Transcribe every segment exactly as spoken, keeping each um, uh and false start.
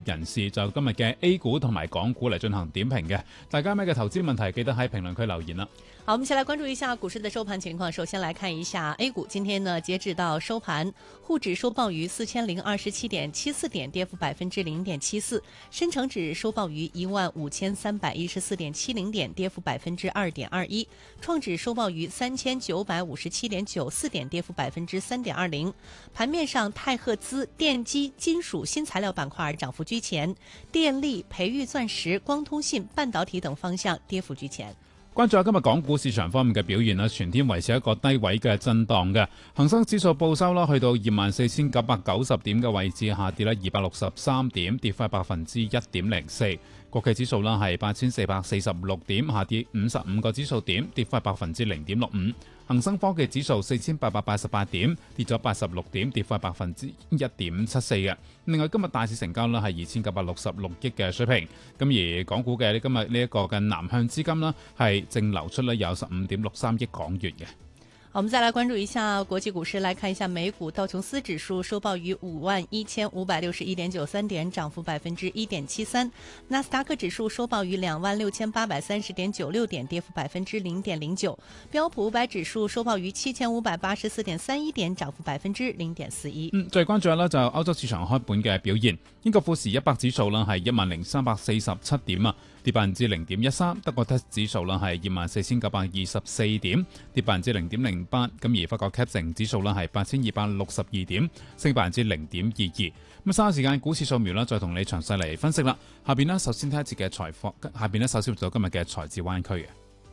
人士就今日嘅 A 股同埋港股嚟進行點評嘅，大家咩嘅投資問題記得喺評論區留言啦。 好，我們先來關注一下股市的收盤情況。首先來看一下 A 股，今天呢截至到收盤，滬指收報於四千零二十七點七四點，跌幅百分之零點七四；深成指收報於一萬五千三百一十四點七零點，跌幅百分之二點二一；創指收報於三千九百五十七點九四點，跌幅百分之三點二零。盤面上，泰赫茲、電機、金屬、新材料板塊漲幅居前，電力、培育鑽石、光通信、半導體等方向跌幅居前。 關注下今日港股市場方面嘅表現啦，全天維持一個低位嘅震盪嘅，恒生指數報收啦，去到二萬四千九百九十點嘅位置，下跌啦二百六十三點，跌幅百分之一點零四。國企指數啦係八千四百四十六點，下跌五十五個指數點，跌幅百分之零點六五。恒生科技指數四千八百八十八點，跌咗八十六點，跌幅百分之一點七四嘅。另外今日大市成交啦係二千九百六十六億嘅水平，咁而港股嘅今日呢一個嘅南向資金啦係淨流出咧有十五點六三億港元嘅。 好，我們再來關注一下國際股市，來看一下美股道瓊斯指數收報於五萬一千五百六十一點九三點，漲幅百分之一點七三；納斯達克指數收報於兩萬六千八百三十點九六點，跌幅百分之零點零九；標普五百指數收報於七千五百八十四點三一點，漲幅百分之零點四一。 嗯，最關注下呢就歐洲市場開盤嘅表現，英國富時一百指數啦係一萬零三百四十七點啊，跌百分之零點一三；德國 D A X 指數啦係二萬四千九百二十四點，跌百分之零點零八。咁而法國 C A C 指數啦係八千二百六十二點，升百分之零點二二。咁稍後時間股市掃描啦，再同你詳細嚟分析啦。下邊呢，首先睇一節嘅財貨，下邊呢，首先做今日嘅財智灣區嘅。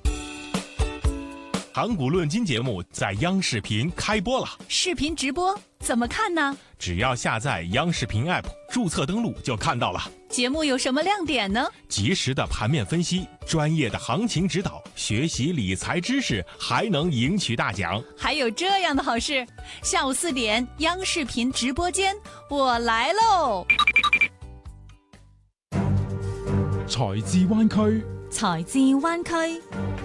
港股論金節目在央視頻開播了， 視頻直播怎麼看呢？ 只要下載央視頻 App， 註冊登錄就看到了。 節目有什麼亮點呢？ 及時的盤面分析，專業的行情指導，學習理財知識，還能贏取大獎。 還有這樣的好事，下午四點央視頻直播間，我來嘍！ 財智灣區， 財智灣區。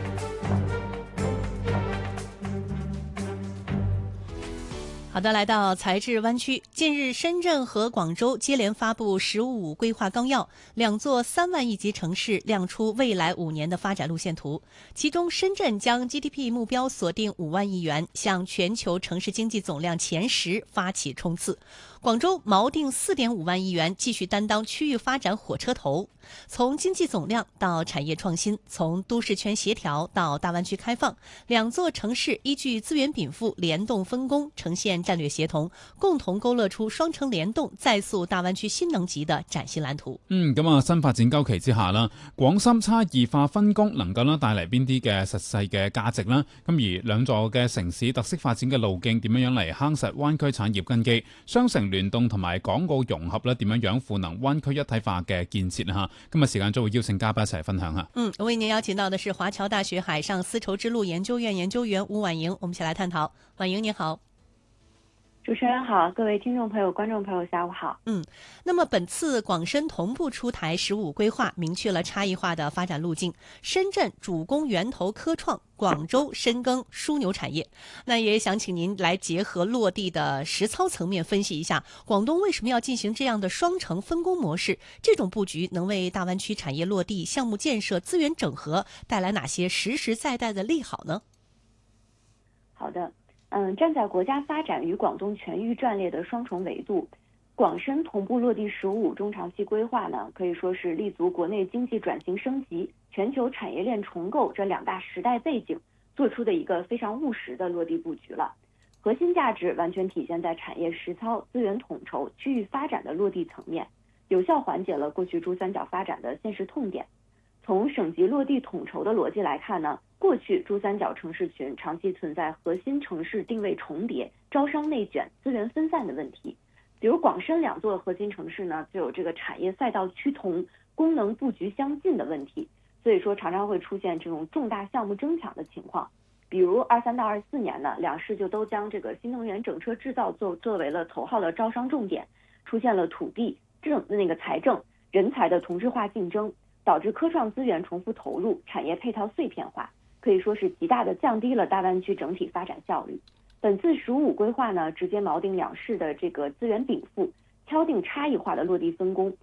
好的，來到財智灣區。近日，深圳和廣州接連發布“十五”規劃綱要，兩座三萬億級城市亮出未來五年的發展路線圖。其中，深圳將 G D P 目標鎖定五萬億元，向全球城市經濟總量前十發起衝刺。廣州錨定四點五萬億元，繼續擔當區域發展火車頭。從經濟總量到產業創新，從都市圈協調到大灣區開放，兩座城市依據資源稟賦聯動分工，呈現戰略協同，共同勾勒出雙城聯動、再塑大灣區新能級的嶄新藍圖。 嗯，咁啊，新發展週期之下啦，廣深差異化分工能夠啦帶嚟邊啲嘅實際嘅價值啦？咁而兩座嘅城市特色發展嘅路徑點樣樣嚟夯實灣區產業根基？雙城聯動同埋港澳融合咧，點樣樣賦能灣區一體化嘅建設啊？嚇，今日時間就會邀請嘉賓一齊分享下。 嗯，為您邀請到的是華僑大學海上絲綢之路研究院研究員吳婉瑩，我們一起來探討。婉瑩你好。 主持人好，各位聽眾朋友、觀眾朋友，下午好。 嗯，那麼本次廣深同步出台“十五”規劃，明確了差異化的發展路徑。深圳主攻源頭科創，廣州深耕樞紐產業。那也想請您來結合落地的實操層面分析一下，廣東為什麼要進行這樣的雙城分工模式？這種佈局能為大灣區產業落地、項目建設、資源整合帶來哪些實實在在的利好呢？ 好的。嗯，站在國家發展與廣東全域戰略的雙重維度，廣深同步落地“十五”中長期規劃呢，可以說是立足國內經濟轉型升級、全球產業鏈重構這兩大時代背景，做出的一個非常務實的落地佈局了。核心價值完全體現在產業實操、資源統籌、區域發展的落地層面，有效緩解了過去珠三角發展的現實痛點。從省級落地統籌的邏輯來看呢，過去珠三角城市群長期存在核心城市定位重疊、招商內卷、資源分散的問題。比如廣深兩座核心城市呢，就有這個產業賽道趨同、功能佈局相近的問題，所以說常常會出現這種重大項目爭搶的情況。比如二三到二四年呢，兩市就都將這個新能源整車製造作作為了頭號的招商重點，出現了土地、政那個財政、人才的同質化競爭。導致科創資源重複投入，產業配套碎片化，可以說是極大的降低了大灣區整體發展效率。本次十五規劃呢，直接錨定兩市的這個資源稟賦，敲定差異化的落地分工，